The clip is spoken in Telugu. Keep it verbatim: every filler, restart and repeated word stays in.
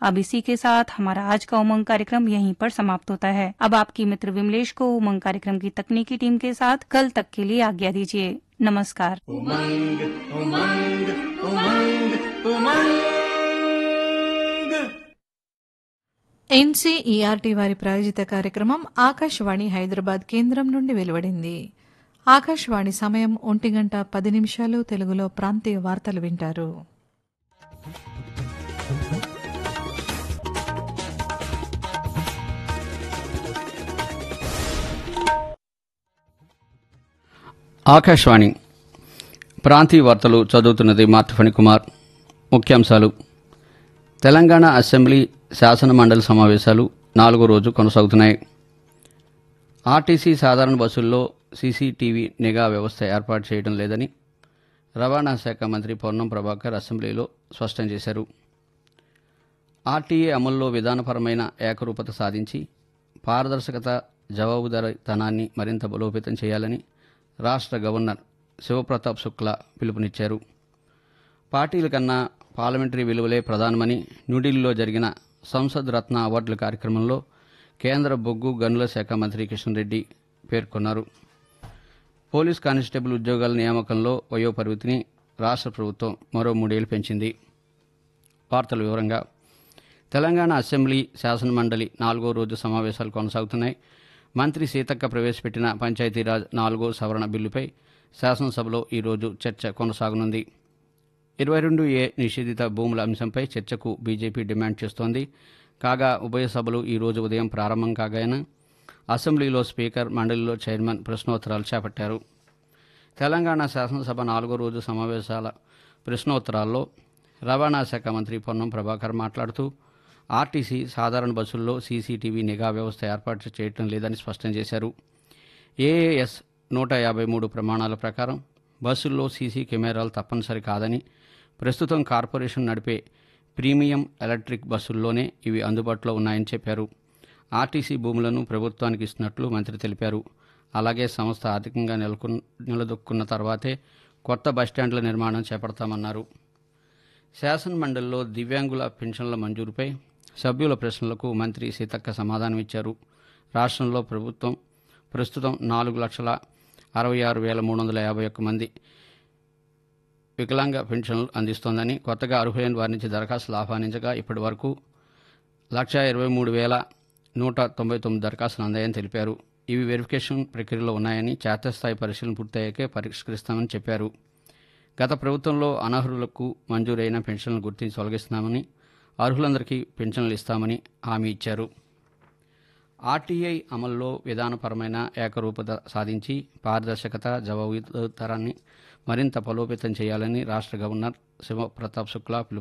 अब इसी के साथ हमारा आज का उमंग कार्यक्रम यहीं पर समाप्त होता है। अब आपकी मित्र विमलेश को उमंग कार्यक्रम की तकनीकी टीम के साथ कल तक के लिए आज्ञा दीजिए। नमस्कार। उमंग उमंग उमंग उमंग ఎన్సీఈఆర్టీ వారి ప్రాయోజిత కార్యక్రమం ఆకాశవాణి హైదరాబాద్ కేంద్రం నుండి వెలువడింది. ఆకాశవాణి సమయం ఒంటి గంట పది నిమిషాలు. తెలుగులో ప్రాంతీయ వార్తలు వింటారు. ఆకాశవాణి ప్రాంతీయ వార్తలు చదువుతున్నది మార్తిఫణి కుమార్. ముఖ్యాంశాలు: తెలంగాణ అసెంబ్లీ శాసన మండలి సమావేశాలు నాలుగో రోజు కొనసాగుతున్నాయి. ఆర్టీసీ సాధారణ బస్సుల్లో సీసీటీవీ నిఘా వ్యవస్థ ఏర్పాటు చేయడం లేదని రవాణా శాఖ మంత్రి పొన్నం ప్రభాకర్ అసెంబ్లీలో స్పష్టం చేశారు. ఆర్టీఏ అమల్లో విధానపరమైన ఏకరూపత సాధించి పారదర్శకత, జవాబుదారీతనాన్ని మరింత బలోపేతం చేయాలని రాష్ట్ర గవర్నర్ శివప్రతాప్ శుక్లా పిలుపునిచ్చారు. పార్టీల కన్నా పార్లమెంటరీ విలువలే ప్రధానమని న్యూఢిల్లీలో జరిగిన సంసద్ రత్న అవార్డుల కార్యక్రమంలో కేంద్ర బొగ్గు గనుల శాఖ మంత్రి కిషన్ రెడ్డి పేర్కొన్నారు. పోలీస్ కానిస్టేబుల్ ఉద్యోగాల నియామకంలో వయోపరిమితిని రాష్ట్ర ప్రభుత్వం మరో మూడేళ్లు పెంచింది. వార్తల వివరంగా: తెలంగాణ అసెంబ్లీ శాసనమండలి నాలుగో రోజు సమావేశాలు కొనసాగుతున్నాయి. మంత్రి సీతక్క ప్రవేశపెట్టిన పంచాయతీరాజ్ నాలుగో సవరణ బిల్లుపై శాసనసభలో ఈరోజు చర్చ కొనసాగనుంది. ఇరవై రెండు ఏ నిషేధిత భూముల అంశంపై చర్చకు బీజేపీ డిమాండ్ చేస్తోంది. కాగా ఉభయ సభలు ఈ రోజు ఉదయం ప్రారంభం కాగానే అసెంబ్లీలో స్పీకర్, మండలిలో చైర్మన్ ప్రశ్నోత్తరాలు చేపట్టారు. తెలంగాణ శాసనసభ నాలుగో రోజు సమావేశాల ప్రశ్నోత్తరాల్లో రవాణా శాఖ మంత్రి పొన్నం ప్రభాకర్ మాట్లాడుతూ ఆర్టీసీ సాధారణ బస్సుల్లో సీసీటీవీ నిఘా వ్యవస్థ ఏర్పాటు చేయడం లేదని స్పష్టం చేశారు. ఏఏఎస్ నూట యాభై మూడు ప్రమాణాల ప్రకారం బస్సుల్లో సీసీ కెమెరాలు తప్పనిసరి కాదని, ప్రస్తుతం కార్పొరేషన్ నడిపే ప్రీమియం ఎలక్ట్రిక్ బస్సుల్లోనే ఇవి అందుబాటులో ఉన్నాయని చెప్పారు. ఆర్టీసీ భూములను ప్రభుత్వానికి ఇస్తున్నట్లు మంత్రి తెలిపారు. అలాగే సంస్థ ఆర్థికంగా నెలకు నిలదొక్కున్న తర్వాతే కొత్త బస్టాండ్ల నిర్మాణం చేపడతామన్నారు. శాసనమండలిలో దివ్యాంగుల పెన్షన్ల మంజూరుపై సభ్యుల ప్రశ్నలకు మంత్రి సీతక్క సమాధానమిచ్చారు. రాష్ట్రంలో ప్రభుత్వం ప్రస్తుతం నాలుగు లక్షల అరవై ఆరు వేల మూడు వందల యాభై ఒక్క మంది వికలాంగ పెన్షన్లు అందిస్తోందని, కొత్తగా అర్హులైన వారి నుంచి దరఖాస్తులు ఆహ్వానించగా ఇప్పటి వరకు లక్ష ఇరవై మూడు వేల నూట తొంభై తొమ్మిది దరఖాస్తులు అందాయని తెలిపారు. ఇవి వెరిఫికేషన్ ప్రక్రియలో ఉన్నాయని, క్షేత్రస్థాయి పరిశీలన పూర్తయ్యాకే పరిష్కరిస్తామని చెప్పారు. గత ప్రభుత్వంలో అనర్హులకు మంజూరైన పెన్షన్లను గుర్తించి తొలగిస్తున్నామని, అర్హులందరికీ పెన్షన్లు ఇస్తామని హామీ ఇచ్చారు. ఆర్టీఐ అమల్లో విధానపరమైన ఏకరూపత సాధించి పారదర్శకత, జవాబుదారీతనాన్ని మరింత బలోపేతం చేయాలని రాష్ట్ర గవర్నర్ శివప్రతాప్ శుక్లా పిలుపు